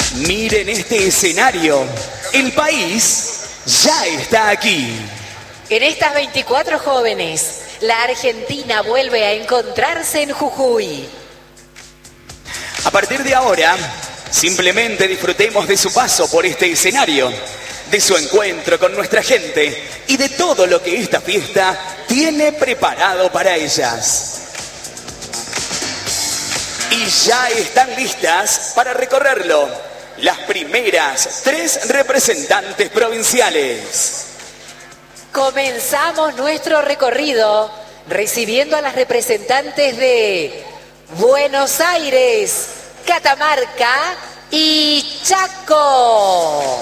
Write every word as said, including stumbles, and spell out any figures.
Miren este escenario. El país ya está aquí. En estas veinticuatro jóvenes, la Argentina vuelve a encontrarse en Jujuy. A partir de ahora, simplemente disfrutemos de su paso por este escenario, de su encuentro con nuestra gente y de todo lo que esta fiesta tiene preparado para ellas. Y ya están listas para recorrerlo las primeras tres representantes provinciales. Comenzamos nuestro recorrido recibiendo a las representantes de Buenos Aires, Catamarca y Chaco.